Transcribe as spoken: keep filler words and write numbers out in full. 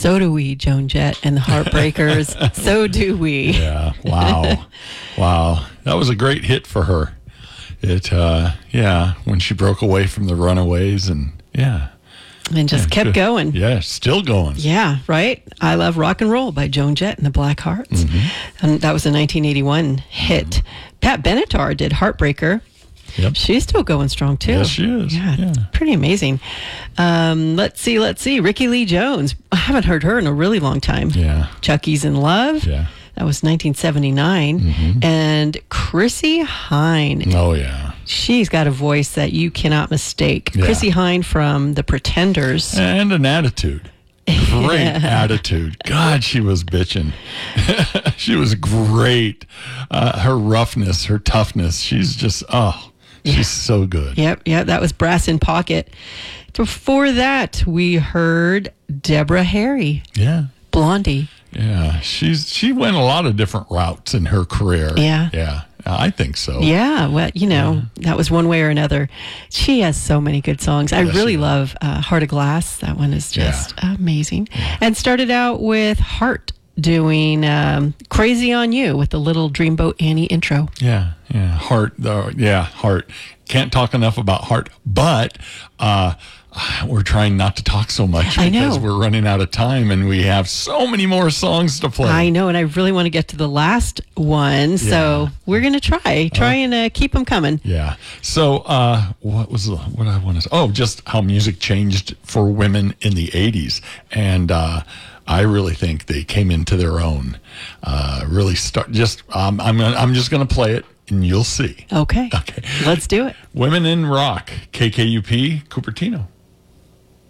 So do we, Joan Jett and the Heartbreakers. So do we. Yeah. Wow. Wow. That was a great hit for her. It, uh, yeah, when she broke away from the Runaways and, yeah. And just yeah, kept good. going. Yeah, still going. Yeah, right? I Love Rock and Roll by Joan Jett and the Blackhearts. Mm-hmm. And that was a nineteen eighty-one hit. Mm-hmm. Pat Benatar did Heartbreaker. Yep. She's still going strong, too. Yes, she is. Yeah, yeah. Pretty amazing. Um, let's see, let's see. Ricky Lee Jones. I haven't heard her in a really long time. Yeah. Chucky's in Love. Yeah. That was nineteen seventy-nine. Mm-hmm. And Chrissy Hine. Oh, yeah. She's got a voice that you cannot mistake. Yeah. Chrissy Hine from The Pretenders. And an attitude. Great attitude. God, she was bitching. She was great. Uh, her roughness, her toughness. She's just, oh, she's yeah. so good. Yep, yep. That was Brass in Pocket. Before that, we heard Deborah Harry. Yeah. Blondie. Yeah. She's She went a lot of different routes in her career. Yeah. Yeah. I think so. Yeah, well, you know, yeah. that was one way or another. She has so many good songs. I yes, really love uh, Heart of Glass. That one is just yeah. amazing. Yeah. And started out with Heart doing um, Crazy on You with the Little Dreamboat Annie intro. Yeah, yeah. Heart, uh, yeah, Heart. Can't talk enough about Heart, but uh, we're trying not to talk so much I because know. we're running out of time and we have so many more songs to play. I know, and I really want to get to the last one, so yeah. we're going to try. Try uh, and uh, keep them coming. Yeah. So uh, what was the, what I want to say? Oh, just how music changed for women in the eighties. And uh, I really think they came into their own. Uh, really start, just, um, I'm, gonna, I'm just going to play it. And you'll see. Okay. Okay. Let's do it. Women in Rock, K K U P, Cupertino.